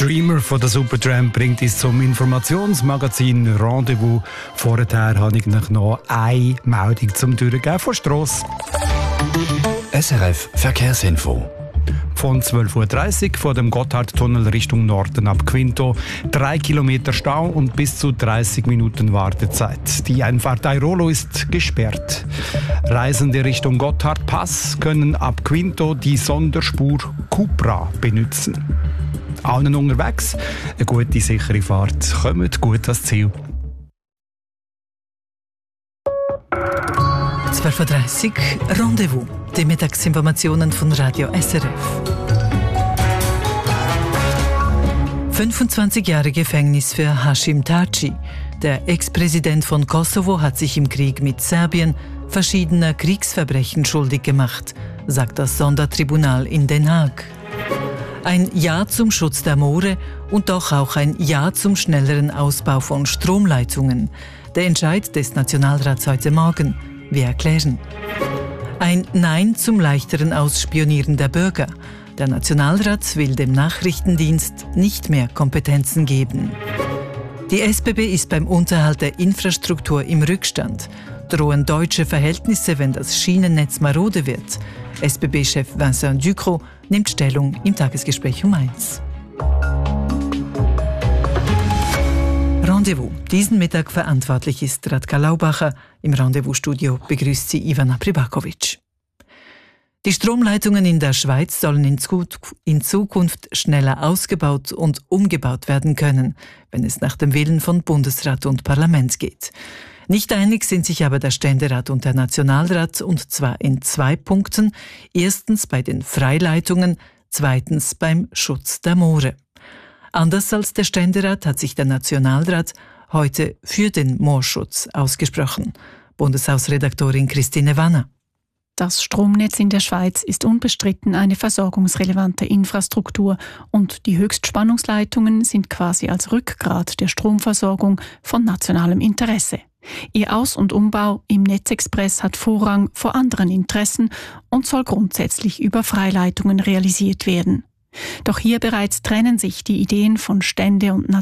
Dreamer von der Supertramp bringt uns zum Informationsmagazin Rendezvous. Vorher habe ich noch eine Meldung zum Durchgehen von Strasse. SRF Verkehrsinfo. Von 12.30 Uhr vor dem Gotthardtunnel Richtung Norden ab Quinto 3 Kilometer Stau und bis zu 30 Minuten Wartezeit. Die Einfahrt Airolo ist gesperrt. Reisende Richtung Gotthardpass können ab Quinto die Sonderspur Cupra benutzen. Allen unterwegs eine gute, sichere Fahrt. Kommt gut ans Ziel. 12.30 Uhr Rendezvous. Die Mittagsinformationen von Radio SRF. 25 Jahre Gefängnis für Hashim Thaçi. Der Ex-Präsident von Kosovo hat sich im Krieg mit Serbien verschiedener Kriegsverbrechen schuldig gemacht, sagt das Sondertribunal in Den Haag. Ein Ja zum Schutz der Moore und doch auch ein Ja zum schnelleren Ausbau von Stromleitungen. Der Entscheid des Nationalrats heute Morgen. Wir erklären. Ein Nein zum leichteren Ausspionieren der Bürger. Der Nationalrat will dem Nachrichtendienst nicht mehr Kompetenzen geben. Die SBB ist beim Unterhalt der Infrastruktur im Rückstand. Drohen deutsche Verhältnisse, wenn das Schienennetz marode wird? SBB-Chef Vincent Ducrot nimmt Stellung im Tagesgespräch um 1. Rendezvous. Diesen Mittag verantwortlich ist Radka Laubacher. Im Rendezvous-Studio begrüßt sie Ivana Pribakovic. Die Stromleitungen in der Schweiz sollen in Zukunft schneller ausgebaut und umgebaut werden können, wenn es nach dem Willen von Bundesrat und Parlament geht. Nicht einig sind sich aber der Ständerat und der Nationalrat, und zwar in 2 Punkten. Erstens bei den Freileitungen, zweitens beim Schutz der Moore. Anders als der Ständerat hat sich der Nationalrat heute für den Moorschutz ausgesprochen. Bundeshausredaktorin Christine Wanner. Das Stromnetz in der Schweiz ist unbestritten eine versorgungsrelevante Infrastruktur und die Höchstspannungsleitungen sind quasi als Rückgrat der Stromversorgung von nationalem Interesse. Ihr Aus- und Umbau im Netzexpress hat Vorrang vor anderen Interessen und soll grundsätzlich über Freileitungen realisiert werden. Doch hier bereits trennen sich die Ideen von Stände und